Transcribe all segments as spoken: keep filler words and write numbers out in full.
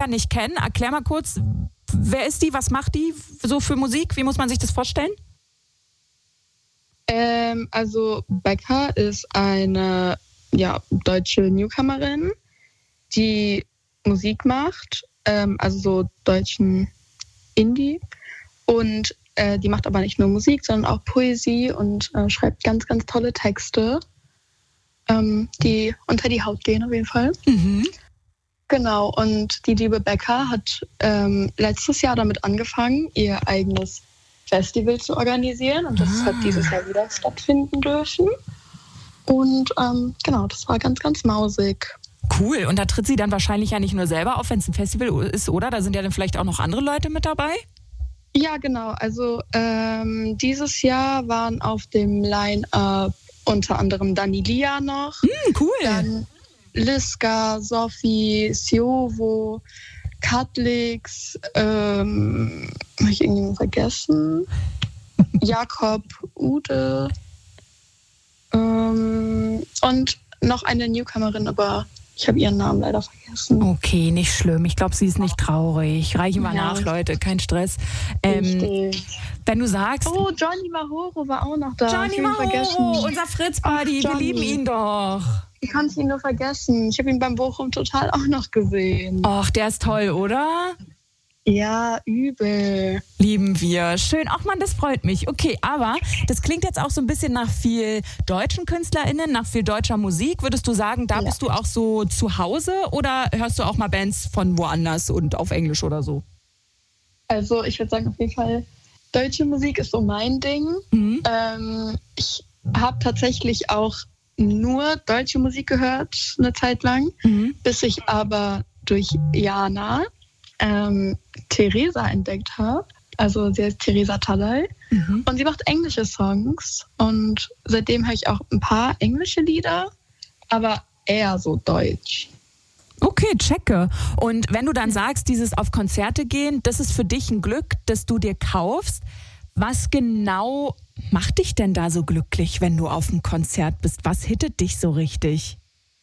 Hörer nicht kennen, erklär mal kurz, wer ist die, was macht die so für Musik? Wie muss man sich das vorstellen? Ähm, also Becca ist eine ja, deutsche Newcomerin, die Musik macht, ähm, also so deutschen Indie. Und äh, die macht aber nicht nur Musik, sondern auch Poesie und äh, schreibt ganz, ganz tolle Texte, ähm, die unter die Haut gehen auf jeden Fall. Mhm. Genau, und die liebe Becca hat ähm, letztes Jahr damit angefangen, ihr eigenes Festival zu organisieren. Und das ah. hat dieses Jahr wieder stattfinden dürfen. Und ähm, genau, das war ganz, ganz mausig. Cool. Und da tritt sie dann wahrscheinlich ja nicht nur selber auf, wenn es ein Festival ist, oder? Da sind ja dann vielleicht auch noch andere Leute mit dabei? Ja, genau. Also ähm, dieses Jahr waren auf dem Line-Up unter anderem Dani Lia noch. Mm, cool. Dann Liska, Sophie, Siovo, Katlix, ähm, habe ich irgendjemanden vergessen? Jakob, Ude ähm, und noch eine Newcomerin, aber ich habe ihren Namen leider vergessen. Okay, nicht schlimm. Ich glaube, sie ist nicht traurig. Reichen wir Ja. nach, Leute. Kein Stress. Ähm, wenn du sagst... Oh, Johnny Mahoro war auch noch da. Johnny Mahoro, unser Fritz-Buddy. Wir lieben ihn doch. Ich konnte ihn nur vergessen. Ich habe ihn beim Bochum Total auch noch gesehen. Och, der ist toll, oder? Ja, übel. Lieben wir. Schön. Ach man, das freut mich. Okay, aber das klingt jetzt auch so ein bisschen nach viel deutschen KünstlerInnen, nach viel deutscher Musik. Würdest du sagen, da ja. bist du auch so zu Hause oder hörst du auch mal Bands von woanders und auf Englisch oder so? Also ich würde sagen, auf jeden Fall, deutsche Musik ist so mein Ding. Mhm. Ähm, ich habe tatsächlich auch nur deutsche Musik gehört eine Zeit lang, mhm. bis ich aber durch Jana ähm, Theresa entdeckt habe. Also sie heißt Theresa Talley mhm. und sie macht englische Songs und seitdem höre ich auch ein paar englische Lieder, aber eher so deutsch. Okay, checke. Und wenn du dann sagst, dieses auf Konzerte gehen, das ist für dich ein Glück, das du dir kaufst. Was genau macht dich denn da so glücklich, wenn du auf einem Konzert bist? Was hittet dich so richtig?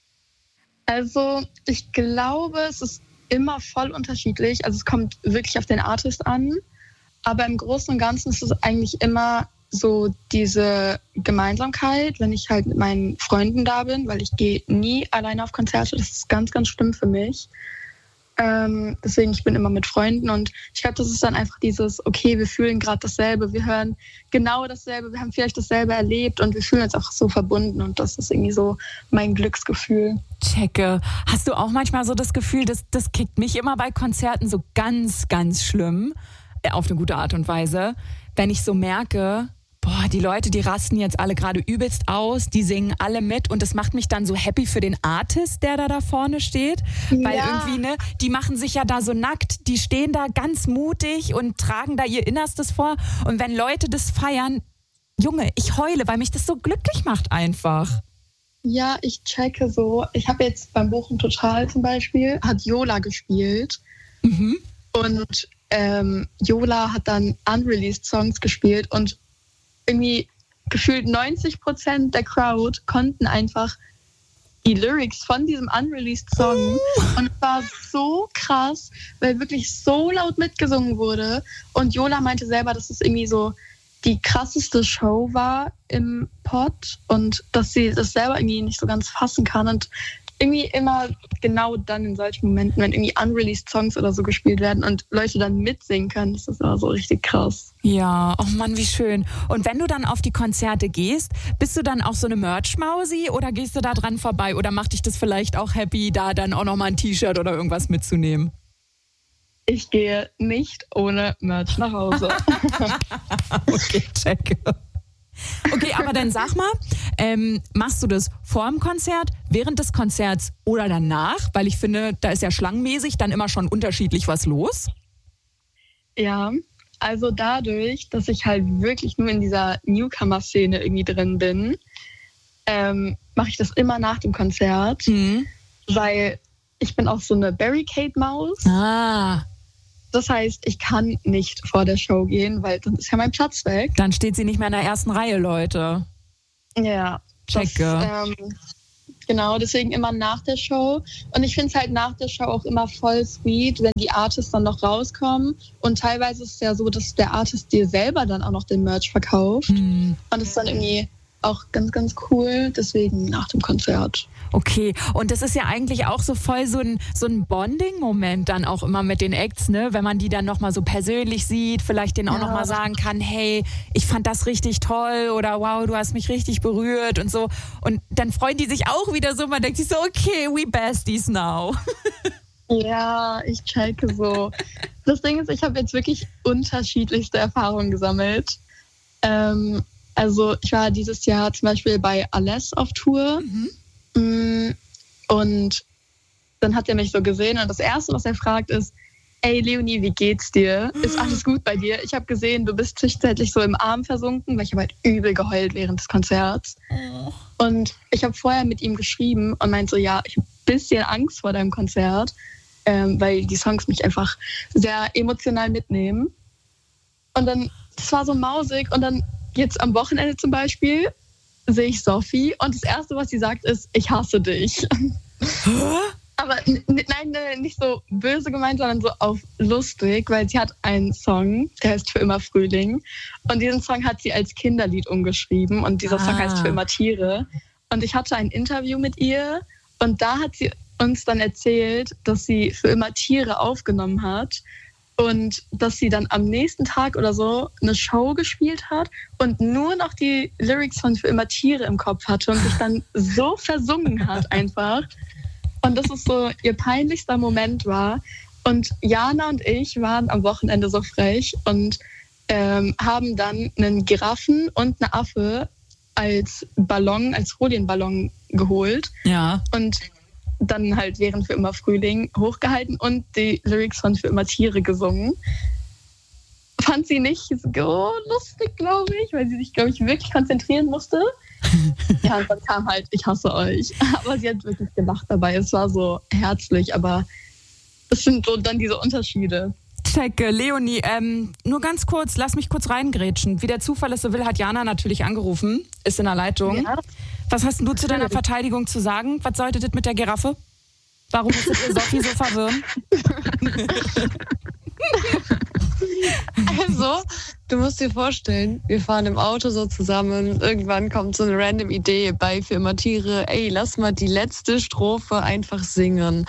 Also ich glaube, es ist immer voll unterschiedlich. Also es kommt wirklich auf den Artist an. Aber im Großen und Ganzen ist es eigentlich immer so diese Gemeinsamkeit, wenn ich halt mit meinen Freunden da bin, weil ich gehe nie alleine auf Konzerte. Das ist ganz, ganz schlimm für mich. Ähm, deswegen, ich bin immer mit Freunden und ich glaube, das ist dann einfach dieses, okay, wir fühlen gerade dasselbe, wir hören genau dasselbe, wir haben vielleicht dasselbe erlebt und wir fühlen uns auch so verbunden und das ist irgendwie so mein Glücksgefühl. Checke. Hast du auch manchmal so das Gefühl, dass das kickt mich immer bei Konzerten so ganz, ganz schlimm, auf eine gute Art und Weise, wenn ich so merke, boah, die Leute, die rasten jetzt alle gerade übelst aus, die singen alle mit und das macht mich dann so happy für den Artist, der da da vorne steht, weil ja. irgendwie, ne, die machen sich ja da so nackt, die stehen da ganz mutig und tragen da ihr Innerstes vor und wenn Leute das feiern, Junge, ich heule, weil mich das so glücklich macht einfach. Ja, ich checke so, ich habe jetzt beim Bochum Total zum Beispiel, hat Yola gespielt mhm. und ähm, Yola hat dann unreleased Songs gespielt und irgendwie gefühlt neunzig Prozent der Crowd konnten einfach die Lyrics von diesem unreleased Song und es war so krass, weil wirklich so laut mitgesungen wurde und Yola meinte selber, dass es irgendwie so die krasseste Show war im Pod und dass sie das selber irgendwie nicht so ganz fassen kann und irgendwie immer genau dann in solchen Momenten, wenn irgendwie unreleased Songs oder so gespielt werden und Leute dann mitsingen können, ist das immer so richtig krass. Ja, oh Mann, wie schön. Und wenn du dann auf die Konzerte gehst, bist du dann auch so eine Merch-Mausi oder gehst du da dran vorbei oder macht dich das vielleicht auch happy, da dann auch nochmal ein T-Shirt oder irgendwas mitzunehmen? Ich gehe nicht ohne Merch nach Hause. Okay, check. Okay, aber dann sag mal, ähm, machst du das vor dem Konzert, während des Konzerts oder danach? Weil ich finde, da ist ja schlangenmäßig dann immer schon unterschiedlich was los. Ja, also dadurch, dass ich halt wirklich nur in dieser Newcomer-Szene irgendwie drin bin, ähm, mache ich das immer nach dem Konzert, mhm. weil ich bin auch so eine Barricade-Maus. Ah. Das heißt, ich kann nicht vor der Show gehen, weil dann ist ja mein Platz weg. Dann steht sie nicht mehr in der ersten Reihe, Leute. Ja. Checke. Das, ähm, Genau, deswegen immer nach der Show. Und ich finde es halt nach der Show auch immer voll sweet, wenn die Artists dann noch rauskommen. Und teilweise ist es ja so, dass der Artist dir selber dann auch noch den Merch verkauft. Mhm. Und das ist dann irgendwie auch ganz, ganz cool. Deswegen nach dem Konzert. Okay, und das ist ja eigentlich auch so voll so ein, so ein Bonding-Moment dann auch immer mit den Acts, ne? Wenn man die dann nochmal so persönlich sieht, vielleicht denen auch ja. nochmal sagen kann, hey, ich fand das richtig toll oder wow, du hast mich richtig berührt und so. Und dann freuen die sich auch wieder so, man denkt sich so, okay, we besties now. Ja, ich checke so. Das Ding ist, ich habe jetzt wirklich unterschiedlichste Erfahrungen gesammelt. Ähm, also ich war dieses Jahr zum Beispiel bei Aless auf Tour. Mhm. Und dann hat er mich so gesehen und das Erste, was er fragt, ist, ey Leonie, wie geht's dir? Ist alles gut bei dir? Ich habe gesehen, du bist zwischenzeitlich so im Arm versunken, weil ich habe halt übel geheult während des Konzerts. Oh. Und ich habe vorher mit ihm geschrieben und meinte so, ja, ich habe ein bisschen Angst vor deinem Konzert, ähm, weil die Songs mich einfach sehr emotional mitnehmen. Und dann, das war so mausig und dann jetzt am Wochenende zum Beispiel sehe ich Sophie und das Erste, was sie sagt, ist, ich hasse dich. Aber n- nein, nicht so böse gemeint, sondern so auf lustig, weil sie hat einen Song, der heißt Für immer Frühling. Und diesen Song hat sie als Kinderlied umgeschrieben und dieser ah. Song heißt Für immer Tiere. Und ich hatte ein Interview mit ihr und da hat sie uns dann erzählt, dass sie Für immer Tiere aufgenommen hat. Und dass sie dann am nächsten Tag oder so eine Show gespielt hat und nur noch die Lyrics von Für immer Tiere im Kopf hatte und sich dann so versungen hat einfach. Und das ist so ihr peinlichster Moment war. Und Jana und ich waren am Wochenende so frech und ähm, haben dann einen Giraffen und eine Affe als Ballon, als Folienballon geholt. Ja. Und dann halt während Für immer Frühling hochgehalten und die Lyrics von Für immer Tiere gesungen. Fand sie nicht so lustig, glaube ich, weil sie sich, glaube ich, wirklich konzentrieren musste. Ja, und dann kam halt, ich hasse euch. Aber sie hat wirklich gelacht dabei. Es war so herzlich, aber es sind so dann diese Unterschiede. Checke, Leonie, ähm, nur ganz kurz, lass mich kurz reingrätschen. Wie der Zufall es so will, hat Jana natürlich angerufen, ist in der Leitung. Ja. Was hast du zu deiner Verteidigung zu sagen? Was sollte das mit der Giraffe? Warum musstet ihr Sophie so verwirren? Also, du musst dir vorstellen, wir fahren im Auto so zusammen. Irgendwann kommt so eine random Idee bei Für immer Tiere. Ey, lass mal die letzte Strophe einfach singen.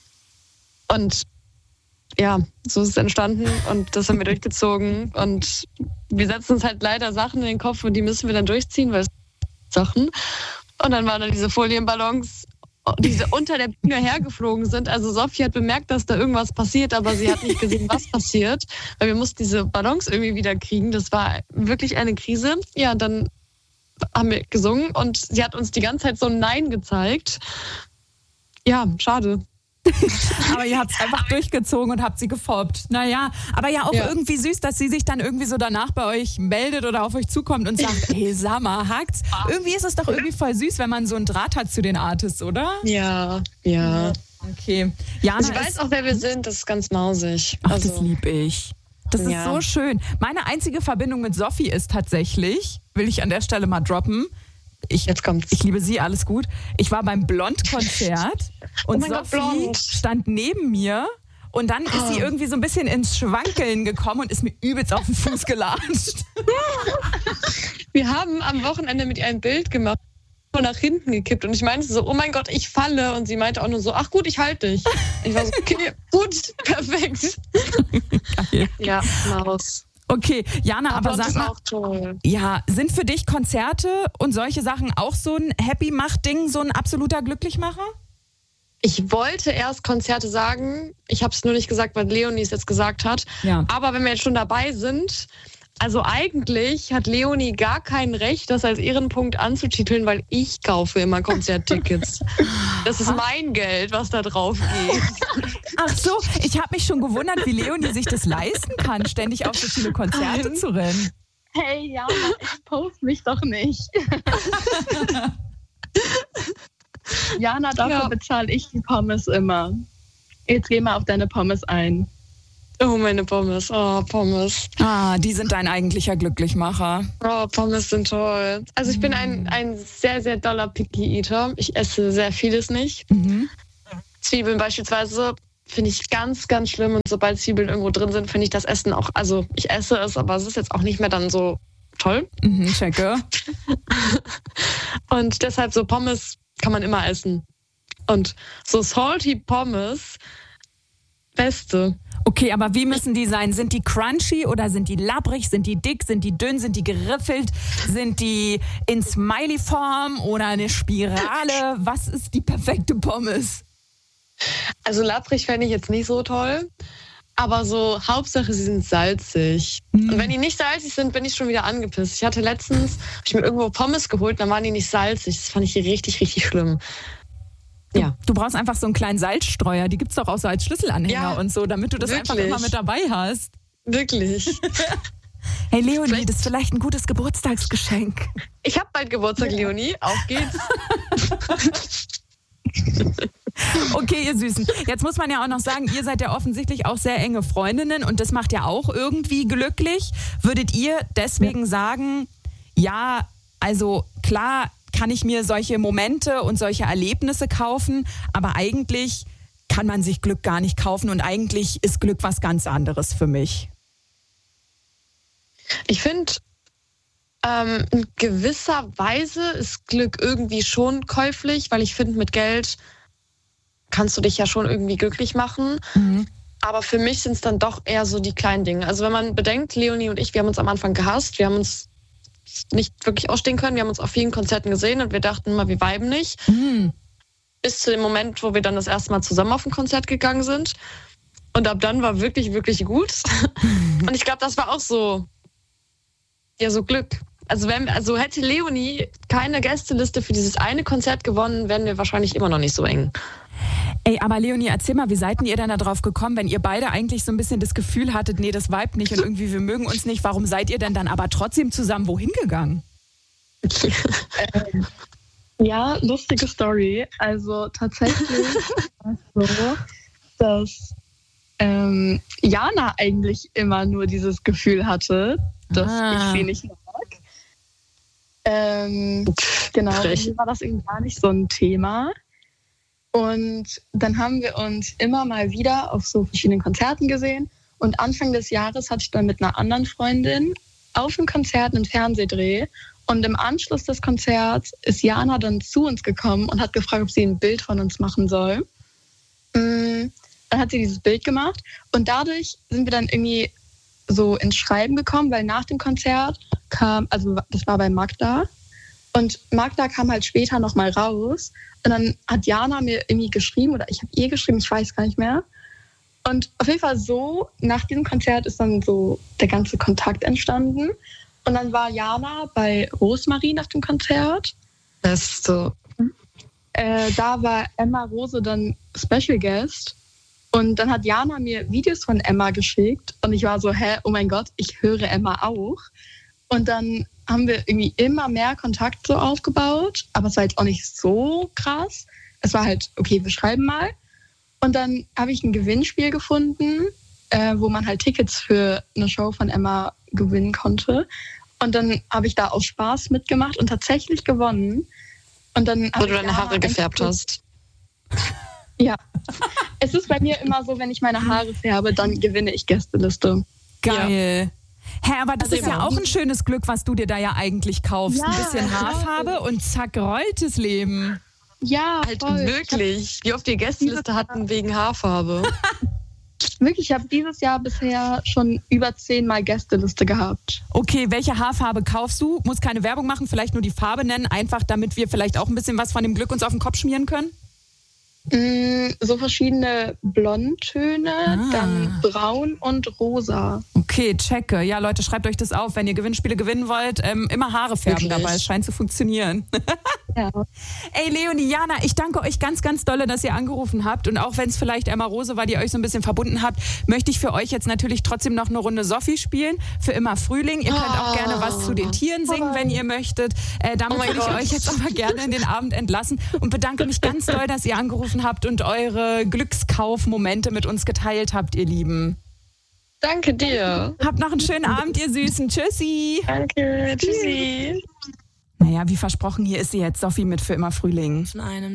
Und ja, so ist es entstanden und das haben wir durchgezogen. Und wir setzen uns halt leider Sachen in den Kopf und die müssen wir dann durchziehen, weil es Sachen. Und dann waren da diese Folienballons, die unter der Bühne hergeflogen sind. Also Sophie hat bemerkt, dass da irgendwas passiert, aber sie hat nicht gesehen, was passiert. Weil wir mussten diese Ballons irgendwie wieder kriegen. Das war wirklich eine Krise. Ja, dann haben wir gesungen und sie hat uns die ganze Zeit so ein Nein gezeigt. Ja, schade. Aber ihr habt es einfach durchgezogen und habt sie gefoppt. Naja, aber ja auch ja. irgendwie süß, dass sie sich dann irgendwie so danach bei euch meldet oder auf euch zukommt und sagt, hey, sag mal, hackt's? Irgendwie ist es doch irgendwie voll süß, wenn man so einen Draht hat zu den Artists, oder? Ja, ja. Okay. Jana also ich weiß auch, wer wir sind, das ist ganz mausig. Ach, also, das lieb ich. Das ja. ist so schön. Meine einzige Verbindung mit Sophie ist tatsächlich, will ich an der Stelle mal droppen, Ich, Jetzt kommt's. ich liebe sie, alles gut. Ich war beim Blond-Konzert und oh Sophie Gott, Blond. stand neben mir und dann ist sie irgendwie so ein bisschen ins Schwankeln gekommen und ist mir übelst auf den Fuß gelatscht. Wir haben am Wochenende mit ihr ein Bild gemacht und nach hinten gekippt und ich meinte so, oh mein Gott, ich falle und sie meinte auch nur so, ach gut, ich halte dich. Ich war so, okay, gut, perfekt. Geil. Ja, Maus. Okay, Jana, aber, aber sag mal, auch toll. Ja, sind für dich Konzerte und solche Sachen auch so ein Happy-Macht-Ding, so ein absoluter Glücklichmacher? Ich wollte erst Konzerte sagen, ich habe es nur nicht gesagt, weil Leonie es jetzt gesagt hat. Ja. Aber wenn wir jetzt schon dabei sind, also eigentlich hat Leonie gar kein Recht, das als Ehrenpunkt anzutiteln, weil ich kaufe immer Konzerttickets. Das ist mein Geld, was da drauf geht. Ach so, ich habe mich schon gewundert, wie Leonie sich das leisten kann, ständig auf so viele Konzerte Nein. zu rennen. Hey, Jana, ich post mich doch nicht. Jana, dafür ja. bezahle ich die Pommes immer. Jetzt geh mal auf deine Pommes ein. Oh, meine Pommes. Oh, Pommes. Ah, die sind dein eigentlicher Glücklichmacher. Oh, Pommes sind toll. Also ich bin ein, ein sehr, sehr doller Picky Eater. Ich esse sehr vieles nicht. Mhm. Zwiebeln beispielsweise finde ich ganz, ganz schlimm. Und sobald Zwiebeln irgendwo drin sind, finde ich das Essen auch, also ich esse es, aber es ist jetzt auch nicht mehr dann so toll. Mhm, checke. Und deshalb so Pommes kann man immer essen. Und so salty Pommes, beste. Okay, aber wie müssen die sein? Sind die crunchy oder sind die labbrig? Sind die dick? Sind die dünn? Sind die geriffelt? Sind die in Smiley-Form oder eine Spirale? Was ist die perfekte Pommes? Also labbrig fände ich jetzt nicht so toll. Aber so, Hauptsache, sie sind salzig. Mm. Und wenn die nicht salzig sind, bin ich schon wieder angepisst. Ich hatte letztens, hab ich mir irgendwo Pommes geholt, dann waren die nicht salzig. Das fand ich richtig, richtig schlimm. Ja. Du brauchst einfach so einen kleinen Salzstreuer, die gibt's doch auch so als Schlüsselanhänger ja, und so, damit du das wirklich? einfach immer mit dabei hast. Wirklich. Hey Leonie, vielleicht? Das ist vielleicht ein gutes Geburtstagsgeschenk. Ich habe bald Geburtstag, ja. Leonie. Auf geht's. Okay, ihr Süßen. Jetzt muss man ja auch noch sagen, ihr seid ja offensichtlich auch sehr enge Freundinnen und das macht ja auch irgendwie glücklich. Würdet ihr deswegen ja. sagen, ja, also klar, kann ich mir solche Momente und solche Erlebnisse kaufen, aber eigentlich kann man sich Glück gar nicht kaufen und eigentlich ist Glück was ganz anderes für mich. Ich finde, ähm, in gewisser Weise ist Glück irgendwie schon käuflich, weil ich finde, mit Geld kannst du dich ja schon irgendwie glücklich machen. Mhm. Aber für mich sind es dann doch eher so die kleinen Dinge. Also wenn man bedenkt, Leonie und ich, wir haben uns am Anfang gehasst, wir haben uns nicht wirklich ausstehen können. Wir haben uns auf vielen Konzerten gesehen und wir dachten immer, wir viben nicht. Mhm. Bis zu dem Moment, wo wir dann das erste Mal zusammen auf ein Konzert gegangen sind. Und ab dann war wirklich, wirklich gut. Mhm. Und ich glaube, das war auch so, ja, so Glück. Also, wenn, also hätte Leonie keine Gästeliste für dieses eine Konzert gewonnen, wären wir wahrscheinlich immer noch nicht so eng. Ey, aber Leonie, erzähl mal, wie seid ihr denn da drauf gekommen, wenn ihr beide eigentlich so ein bisschen das Gefühl hattet, nee, das vibet nicht und irgendwie wir mögen uns nicht, warum seid ihr denn dann aber trotzdem zusammen wohin gegangen? ähm, ja, lustige Story. Also tatsächlich war es so, dass ähm, Jana eigentlich immer nur dieses Gefühl hatte, dass ah. ich sie nicht mag. Ähm, genau, mir war das irgendwie gar nicht so ein Thema. Und dann haben wir uns immer mal wieder auf so verschiedenen Konzerten gesehen. Und Anfang des Jahres hatte ich dann mit einer anderen Freundin auf dem Konzert einen Fernsehdreh. Und im Anschluss des Konzerts ist Jana dann zu uns gekommen und hat gefragt, ob sie ein Bild von uns machen soll. Dann hat sie dieses Bild gemacht. Und dadurch sind wir dann irgendwie so ins Schreiben gekommen, weil nach dem Konzert kam, also das war bei Magda. Und Magda kam halt später nochmal raus. Und dann hat Jana mir irgendwie geschrieben, oder ich habe ihr geschrieben, ich weiß gar nicht mehr. Und auf jeden Fall so, nach diesem Konzert ist dann so der ganze Kontakt entstanden. Und dann war Jana bei Rosmarie nach dem Konzert. Das ist so. Äh, da war Emma Rose dann Special Guest. Und dann hat Jana mir Videos von Emma geschickt. Und ich war so, hä, oh mein Gott, ich höre Emma auch. Und dann haben wir irgendwie immer mehr Kontakt so aufgebaut. Aber es war jetzt auch nicht so krass. Es war halt, okay, wir schreiben mal. Und dann habe ich ein Gewinnspiel gefunden, äh, wo man halt Tickets für eine Show von Emma gewinnen konnte. Und dann habe ich da aus Spaß mitgemacht und tatsächlich gewonnen. Und dann wo du deine Haare gefärbt hast. Ja. Es ist bei mir immer so, wenn ich meine Haare färbe, dann gewinne ich Gästeliste. Geil. Ja. Hä, aber das also ist ja auch ein schönes Glück, was du dir da ja eigentlich kaufst. Ja, ein bisschen Haarfarbe und zack, rolltes Leben. Ja, halt voll. Wirklich. Wie oft wir Gästeliste hatten wegen Haarfarbe. Wirklich, ich habe dieses Jahr bisher schon über zehnmal Gästeliste gehabt. Okay, welche Haarfarbe kaufst du? Muss keine Werbung machen, vielleicht nur die Farbe nennen, einfach damit wir vielleicht auch ein bisschen was von dem Glück uns auf den Kopf schmieren können? So verschiedene Blondtöne, ah. dann braun und rosa. Okay, checke. Ja, Leute, schreibt euch das auf, wenn ihr Gewinnspiele gewinnen wollt. Ähm, immer Haare färben Wirklich? dabei, es scheint zu funktionieren. Ja. Ey, Leonie, Jana, ich danke euch ganz, ganz dolle, dass ihr angerufen habt. Und auch wenn es vielleicht Emma Rose war, die euch so ein bisschen verbunden habt, möchte ich für euch jetzt natürlich trotzdem noch eine Runde Sophie spielen. Für immer Frühling. Ihr könnt auch gerne was zu den Tieren singen, wenn ihr möchtet. Äh, damit oh würde ich euch jetzt aber gerne in den Abend entlassen und bedanke mich ganz doll, dass ihr angerufen habt und eure Glückskaufmomente mit uns geteilt habt, ihr Lieben. Danke dir. Habt noch einen schönen Abend, ihr Süßen. Tschüssi. Danke. Tschüssi. Naja, wie versprochen, hier ist sie jetzt, Sophie mit Für immer Frühling. Von einem